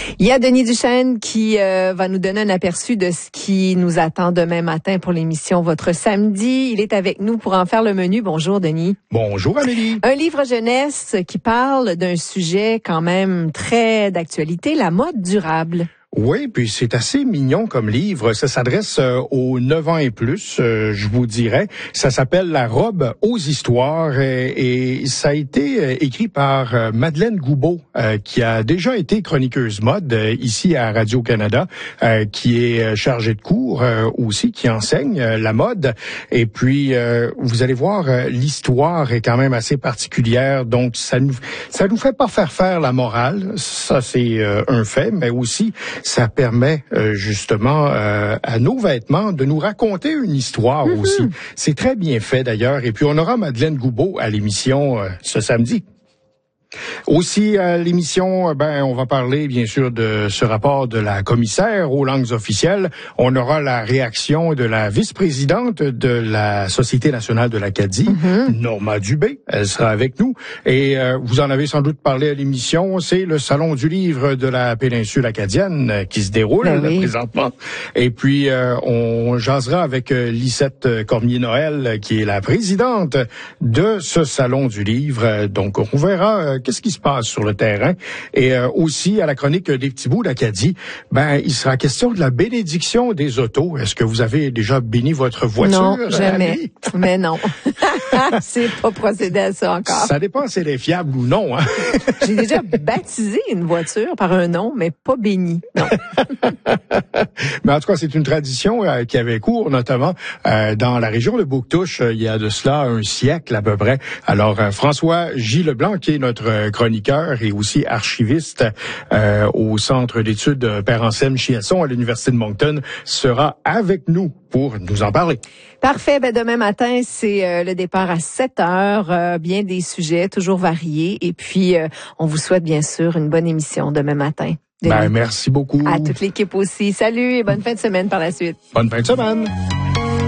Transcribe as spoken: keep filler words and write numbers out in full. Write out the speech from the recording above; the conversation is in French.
Il y a Denis Duchesne qui euh, va nous donner un aperçu de ce qui nous attend demain matin pour l'émission Votre Samedi. Il est avec nous pour en faire le menu. Bonjour Denis. Bonjour Amélie. Un livre jeunesse qui parle d'un sujet quand même très d'actualité, la mode durable. Oui, puis c'est assez mignon comme livre. Ça s'adresse euh, aux neuf ans et plus, euh, je vous dirais. Ça s'appelle La robe aux histoires et, et ça a été euh, écrit par euh, Madeleine Goubeau, euh, qui a déjà été chroniqueuse mode euh, ici à Radio-Canada, euh, qui est chargée de cours euh, aussi, qui enseigne euh, la mode. Et puis, euh, vous allez voir, euh, l'histoire est quand même assez particulière. Donc, ça nous ça nous fait pas faire faire la morale. Ça, c'est euh, un fait, mais aussi ça permet euh, justement euh, à nos vêtements de nous raconter une histoire mm-hmm. aussi. C'est très bien fait d'ailleurs. Et puis on aura Madeleine Goubeau à l'émission euh, ce samedi. Aussi à l'émission, ben on va parler bien sûr de ce rapport de la commissaire aux langues officielles. On aura la réaction de la vice-présidente de la Société nationale de l'Acadie, mm-hmm. Norma Dubé. Elle sera avec nous. Et euh, vous en avez sans doute parlé à l'émission. C'est le salon du livre de la péninsule acadienne euh, qui se déroule ben oui. présentement. Et puis euh, on jasera avec euh, Lisette Cormier-Noël, qui est la présidente de ce salon du livre. Donc on verra euh, qu'est-ce qui se passe sur le terrain. Et euh, aussi, à la chronique des petits bouts d'Acadie, ben, il sera question de la bénédiction des autos. Est-ce que vous avez déjà béni votre voiture? Non, jamais. Annie? Mais non. C'est pas procédé à ça encore. Ça dépend si elle est fiable ou non. Hein? J'ai déjà baptisé une voiture par un nom, mais pas béni. Non. Mais en tout cas, c'est une tradition euh, qui avait cours, notamment euh, dans la région de Bouctouche, euh, il y a de cela un siècle à peu près. Alors, euh, François J. Leblanc, qui est notre chroniqueur et aussi archiviste euh, au Centre d'études Père Anselme Chiasson à l'Université de Moncton, sera avec nous pour nous en parler. Parfait. Ben demain matin, c'est euh, le départ à sept heures. Euh, bien des sujets, toujours variés. Et puis, euh, on vous souhaite bien sûr une bonne émission demain matin. Ben, merci beaucoup. À toute l'équipe aussi. Salut et bonne fin de semaine par la suite. Bonne fin de semaine.